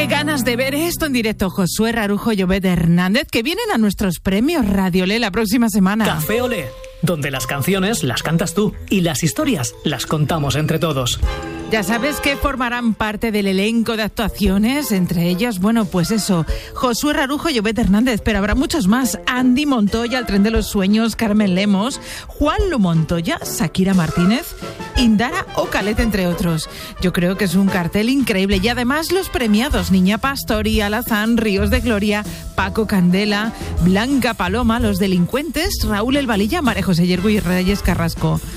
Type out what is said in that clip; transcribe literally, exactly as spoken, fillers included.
Qué ganas de ver esto en directo. Josué Rarujo y Obed Hernández, que vienen a nuestros premios Radio Olé la próxima semana. Café Olé, donde las canciones las cantas tú y las historias las contamos entre todos. Ya sabes que formarán parte del elenco de actuaciones, entre ellos, bueno, pues eso, Josué Rarujo y Obed Hernández, pero habrá muchos más. Andy Montoya, El Tren de los Sueños, Carmen Lemos, Juan Lu Montoya, Shakira Martínez, Indara Ocalet, entre otros. Yo creo que es un cartel increíble. Y además los premiados: Niña Pastori, Alazán, Ríos de Gloria, Paco Candela, Blanca Paloma, Los Delincuentes, Raúl El Valilla, María José Yergo y Reyes Carrasco.